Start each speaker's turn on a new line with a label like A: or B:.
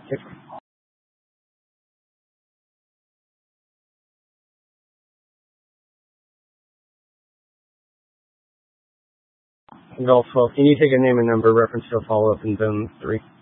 A: Golf 12. Can you take a name and number reference to a follow-up in zone 3?